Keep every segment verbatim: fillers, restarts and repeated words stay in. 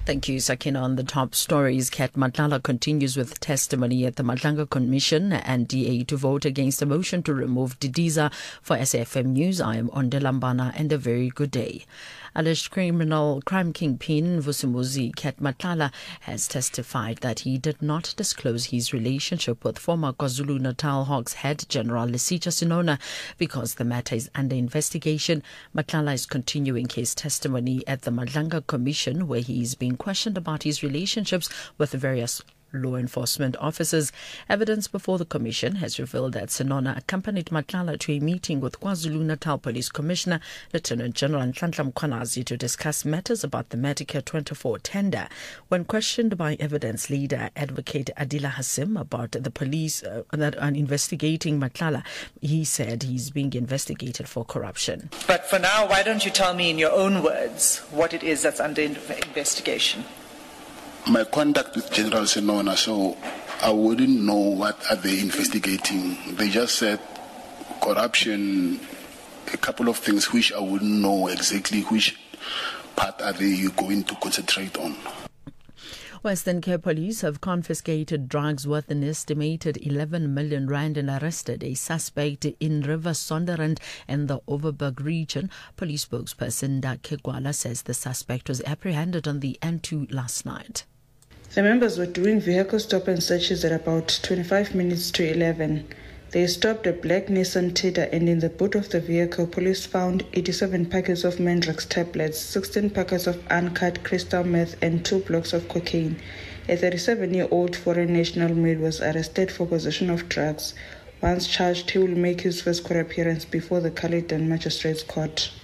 Thank you, Sakina. On the top stories, Kat Matlala continues with testimony at the Madlanga Commission and D A to vote against a motion to remove Didiza. For S F M News, I am Onde Lambana, and a very good day. Alleged criminal crime kingpin Vusimuzi Kat Matlala has testified that he did not disclose his relationship with former KwaZulu-Natal Hawks head General Lesitja Sinona because the matter is under investigation. Matlala is continuing his testimony at the Madlanga Commission, where he is being questioned about his relationships with various law enforcement officers. Evidence before the commission has revealed that Sinona accompanied Matlala to a meeting with KwaZulu-Natal Police Commissioner Lieutenant General Nhlanhla Mkhwanazi to discuss matters about the Medicare twenty-four tender. When questioned by evidence leader Advocate Adila Hassim about the police uh, that are investigating Matlala, he said he's being investigated for corruption. But for now, why don't you tell me in your own words what it is that's under investigation? My contact with General Sinona, so I wouldn't know what are they investigating. They just said corruption, a couple of things which I wouldn't know exactly which part are they going to concentrate on. Western Cape Police have confiscated drugs worth an estimated eleven million rand and arrested a suspect in River Sonderend in the Overberg region. Police spokesperson Dake Gwala says the suspect was apprehended on the N two last night. The members were doing vehicle stop and searches at about twenty-five minutes to eleven. They stopped a black Nissan Tida, and in the boot of the vehicle, police found eighty-seven packets of Mandrax tablets, sixteen packets of uncut crystal meth, and two blocks of cocaine. A thirty-seven-year-old foreign national male was arrested for possession of drugs. Once charged, he will make his first court appearance before the Caledon Magistrates Court.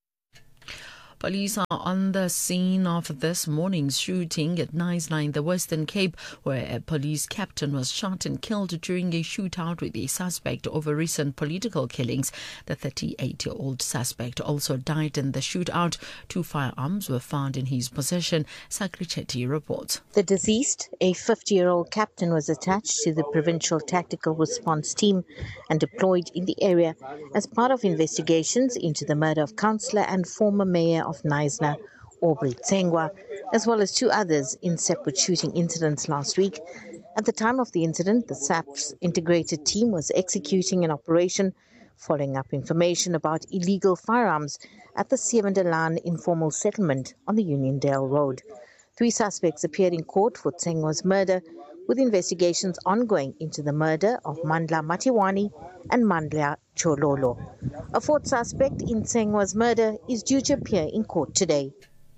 Police are on the scene of this morning's shooting at Knysna in the Western Cape, where a police captain was shot and killed during a shootout with a suspect over recent political killings. The thirty-eight-year-old suspect also died in the shootout. Two firearms were found in his possession. Sakri Chetty reports. The deceased, a fifty-year-old captain, was attached to the Provincial Tactical Response Team and deployed in the area as part of investigations into the murder of councillor and former mayor of Knysna, Aubrey Tsengwa, as well as two others in separate shooting incidents last week. At the time of the incident, the S A P's integrated team was executing an operation following up information about illegal firearms at the Sievendelaan informal settlement on the Uniondale Road. Three suspects appeared in court for Tsengwa's murder, with investigations ongoing into the murder of Mandla Matiwani and Mandla Chololo. A fourth suspect in Tsengwa's murder is due to appear in court today.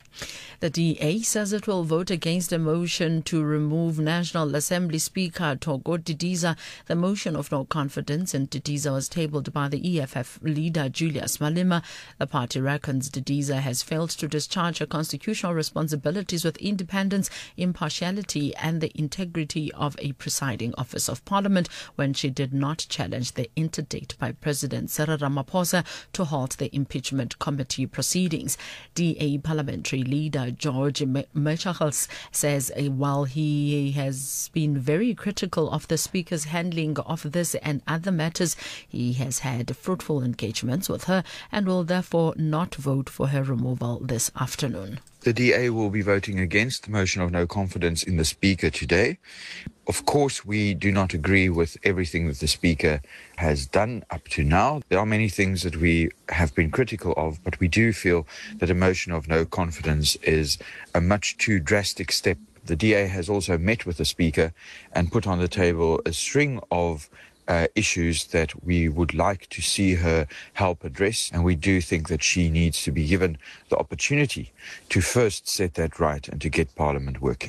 The D A says it will vote against a motion to remove National Assembly Speaker Thogo Didiza. The motion of no confidence in Didiza was tabled by the E F F leader Julius Malema. The party reckons Didiza has failed to discharge her constitutional responsibilities with independence, impartiality and the integrity of a presiding office of parliament when she did not challenge the interdict by President Cyril Ramaphosa to halt the impeachment committee proceedings. D A parliamentary leader George Mechachels says uh, while he has been very critical of the Speaker's handling of this and other matters, he has had fruitful engagements with her and will therefore not vote for her removal this afternoon. The D A will be voting against the motion of no confidence in the Speaker today. Of course, we do not agree with everything that the Speaker has done up to now. There are many things that we have been critical of, but we do feel that a motion of no confidence is a much too drastic step. The D A has also met with the Speaker and put on the table a string of Uh, issues that we would like to see her help address, and we do think that she needs to be given the opportunity to first set that right and to get Parliament working.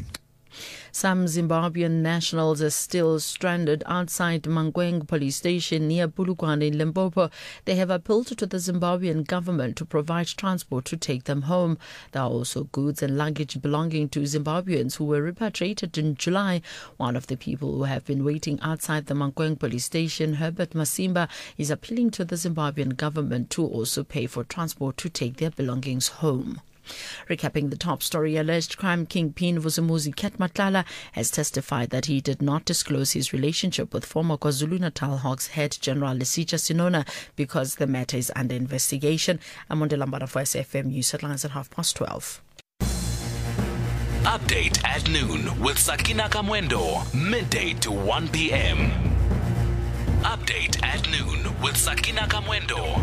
Some Zimbabwean nationals are still stranded outside Mangweng police station near Polokwane in Limpopo. They have appealed to the Zimbabwean government to provide transport to take them home. There are also goods and luggage belonging to Zimbabweans who were repatriated in July. One of the people who have been waiting outside the Mangweng police station, Herbert Masimba, is appealing to the Zimbabwean government to also pay for transport to take their belongings home. Recapping the top story, alleged crime kingpin Vusimuzi Kat Matlala has testified that he did not disclose his relationship with former KwaZulu-Natal Hawks head General Lesitja Sinona because the matter is under investigation. I'm Onde Lambana for S F M News headlines at half past twelve. Update at noon with Sakina Kamwendo, midday to one p.m. Update at noon with Sakina Kamwendo.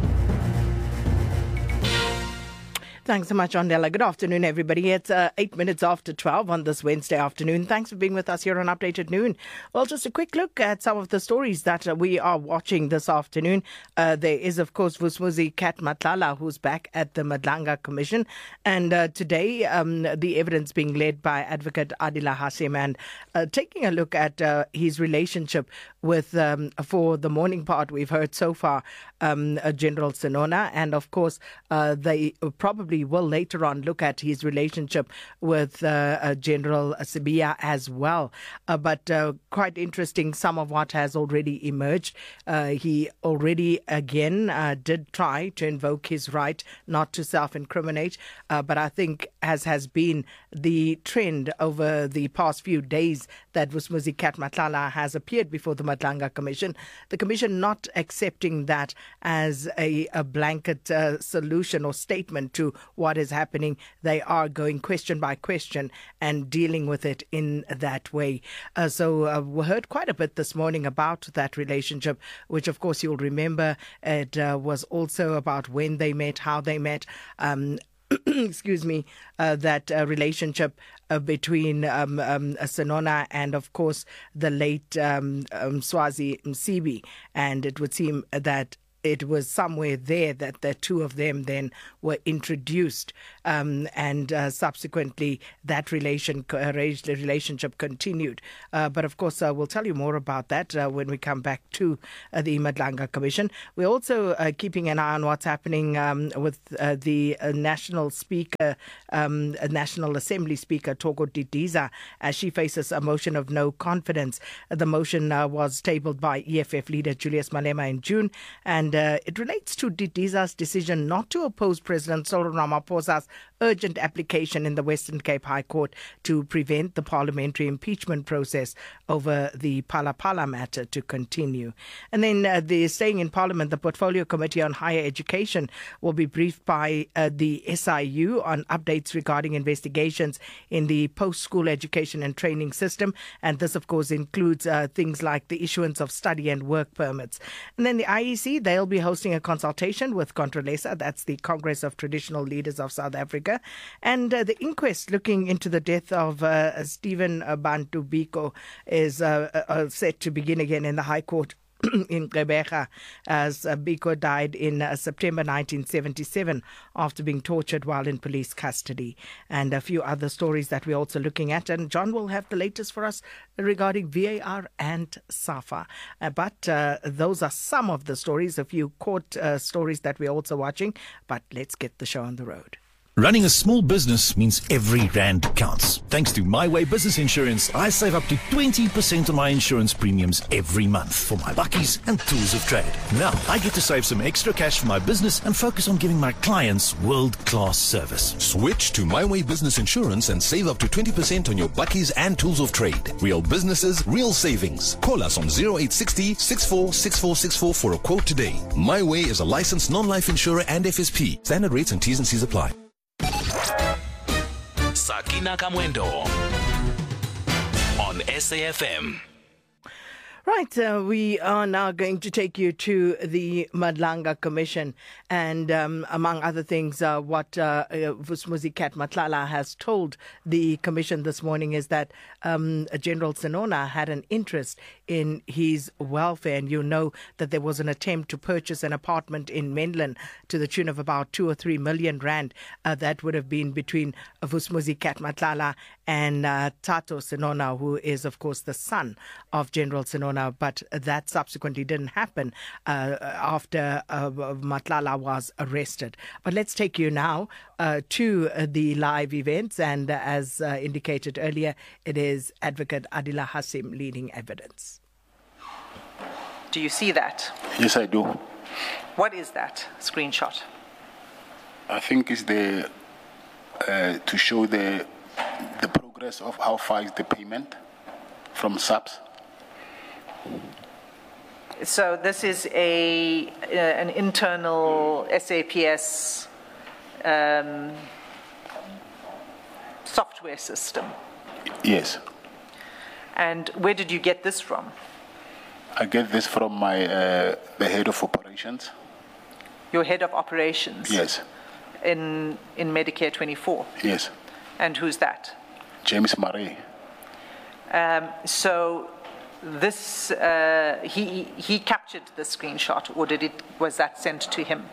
Thanks so much, Ondela. Good afternoon, everybody. It's uh, eight minutes after twelve on this Wednesday afternoon. Thanks for being with us here on Update at Noon. Well, just a quick look at some of the stories that uh, we are watching this afternoon. Uh, there is, of course, Vusumuzi Kat Matlala, who's back at the Madlanga Commission. And uh, today, um, the evidence being led by Advocate Adila Hasim, and uh, taking a look at uh, his relationship with, um, for the morning part, we've heard so far, um, uh, General Senona. And, of course, uh, they probably will later on look at his relationship with uh, uh, General Sibiya as well. Uh, but uh, quite interesting, some of what has already emerged. Uh, he already, again, uh, did try to invoke his right not to self-incriminate. Uh, but I think, as has been the trend over the past few days, that Vusumuzi Kat Matlala has appeared before the Madlanga Commission, the Commission not accepting that as a, a blanket uh, solution or statement to what is happening. They are going question by question and dealing with it in that way. Uh, so uh, we heard quite a bit this morning about that relationship, which of course you'll remember it uh, was also about when they met, how they met, um, excuse me, uh, that uh, relationship uh, between um, um, Senona and, of course, the late um, um, Swazi Msibi. And it would seem that it was somewhere there that the two of them then were introduced, um, and uh, subsequently that relation uh, relationship continued. Uh, but of course, uh, we'll tell you more about that uh, when we come back to uh, the Madlanga Commission. We're also uh, keeping an eye on what's happening um, with uh, the uh, National Speaker, um, uh, National Assembly Speaker Thoko Didiza, as she faces a motion of no confidence. Uh, the motion uh, was tabled by E F F leader Julius Malema in June, and And uh, it relates to Didiza's decision not to oppose President Cyril Ramaphosa's urgent application in the Western Cape High Court to prevent the parliamentary impeachment process over the Phala Phala matter to continue. And then uh, the staying in Parliament, the Portfolio Committee on Higher Education will be briefed by uh, the S I U on updates regarding investigations in the post-school education and training system. And this, of course, includes uh, things like the issuance of study and work permits. And then the I E C, they'll be hosting a consultation with Controlesa, that's the Congress of Traditional Leaders of South Africa, and uh, the inquest looking into the death of uh, Stephen Bantu Biko is uh, uh, set to begin again in the High Court in Gqeberha, as uh, Biko died in uh, September nineteen seventy-seven after being tortured while in police custody, and a few other stories that we're also looking at. And John will have the latest for us regarding V A R and SAFA. Uh, but uh, those are some of the stories, a few court uh, stories that we're also watching. But let's get the show on the road. Running a small business means every rand counts. Thanks to My Way Business Insurance, I save up to twenty percent on my insurance premiums every month for my bakkies and tools of trade. Now, I get to save some extra cash for my business and focus on giving my clients world-class service. Switch to My Way Business Insurance and save up to twenty percent on your bakkies and tools of trade. Real businesses, real savings. Call us on zero eight six zero, six four six four six four for a quote today. My Way is a licensed non-life insurer and F S P. Standard rates and T's and C's apply. Sakina Kamwendo on S A F M. Right, uh, we are now going to take you to the Madlanga Commission, and um, among other things, uh, what uh, Vusumuzi Kat Matlala has told the Commission this morning is that um, General Senona had an interest in his welfare, and you know that there was an attempt to purchase an apartment in Menlyn to the tune of about two or three million rand. Uh, that would have been between Vusumuzi Kat Matlala and uh, Tato Senona, who is, of course, the son of General Senona. But that subsequently didn't happen uh, after uh, Matlala was arrested. But let's take you now uh, to uh, the live events. And uh, as uh, indicated earlier, it is Advocate Adila Hasim leading evidence. Do you see that? Yes, I do. What is that screenshot? I think it's the uh, to show the the progress of how far is the payment from S A P S. So this is a uh, an internal SAPS um, software software system. Yes. And where did you get this from? I get this from my uh, the head of operations. Your head of operations? Yes. In, in Medicare twenty-four? Yes. And who's that? James Murray. Um, so this, uh, he, he captured the screenshot, or did it, was that sent to him?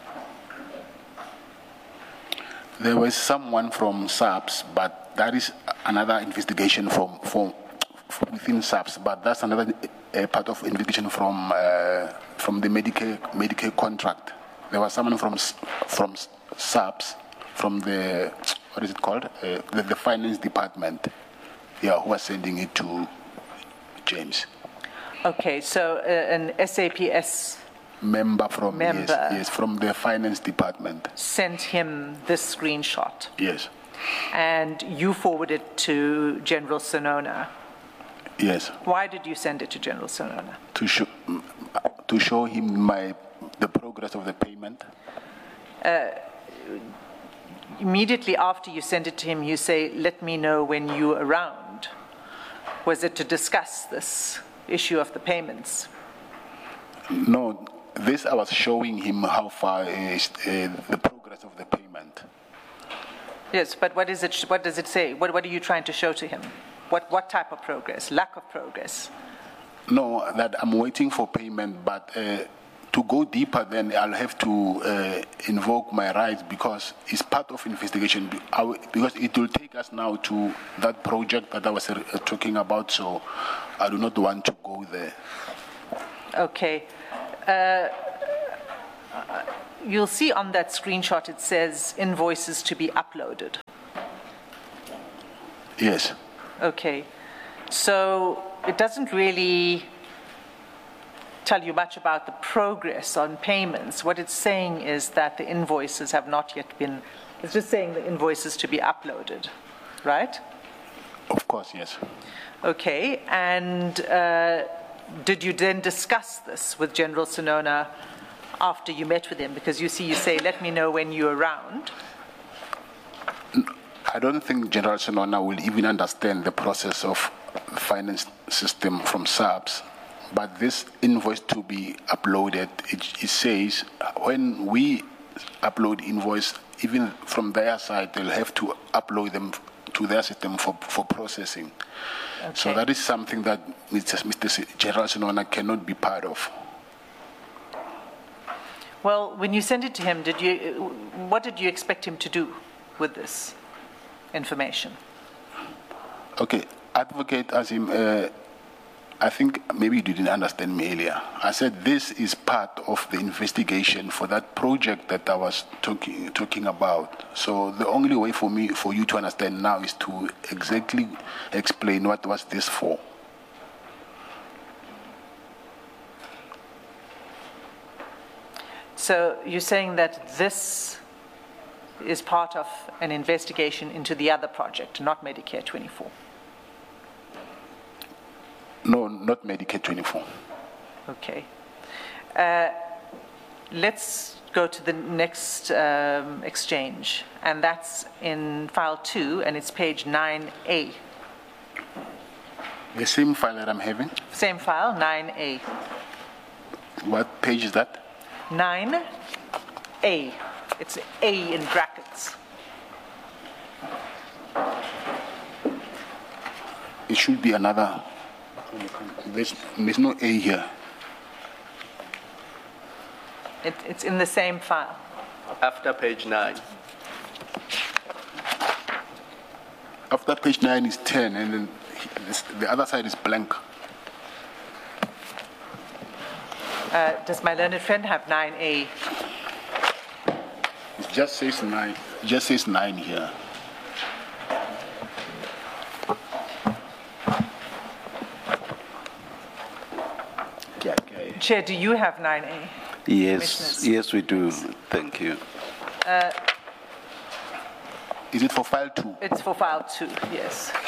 There was someone from S A P S, but that is another investigation from, from, from within S A P S, but that's another uh, part of investigation from uh, from the Medicare Medicare contract. There was someone from from S A P S, from the, what is it called, uh, the, the finance department, yeah, who was sending it to James. Okay, so uh, an S A P S member from member yes, yes, from the finance department sent him this screenshot. Yes. And you forwarded it to General Sonona. Yes. Why did you send it to General Sonona? To show to show him my the progress of the payment. Uh, immediately after you send it to him, you say, "Let me know when you're around." Was it to discuss this issue of the payments? No. This I was showing him how far is uh, the progress of the payment. Yes, but what is it? What does it say? What, what are you trying to show to him? What what type of progress? Lack of progress? No, that I'm waiting for payment, but uh, to go deeper, then I'll have to uh, invoke my rights because it's part of investigation. Because it will take us now to that project that I was uh, talking about. So I do not want to go there. Okay. Uh, you'll see on that screenshot it says invoices to be uploaded. Yes. Okay. So it doesn't really tell you much about the progress on payments. What it's saying is that the invoices have not yet been, it's just saying the invoices to be uploaded, right? Of course, yes. Okay. And uh, did you then discuss this with General Sonona after you met with him? Because you see, you say, let me know when you're around. I don't think General Sonona will even understand the process of the finance system from S A P S. But this invoice to be uploaded, it, it says when we upload invoice, even from their side, they'll have to upload them to their system for, for processing. Okay. So that is something that Mister General Sonona cannot be part of. Well, when you sent it to him, did you? What did you expect him to do with this information? Okay, Advocate Azim, uh, I think maybe you didn't understand me earlier. I said this is part of the investigation for that project that I was talking talking about. So the only way for me, for you to understand now, is to exactly explain what was this for. So you're saying that this is part of an investigation into the other project, not Medicare twenty-four? No, not Medicare twenty-four. Okay. Uh, let's go to the next um, exchange, and that's in file two, and it's page nine A. The same file that I'm having? Same file, nine A. What page is that? nine A. It's A in brackets. It should be another. There's, there's no A here. It, it's in the same file. After page nine. After page nine is ten, and then this, the other side is blank. Uh, does my learned friend have nine A? It just says nine. It just says nine here. Chair, do you have nine A? Yes, yes, we do. Thank you. Uh, Is it for file two? It's for file two, yes.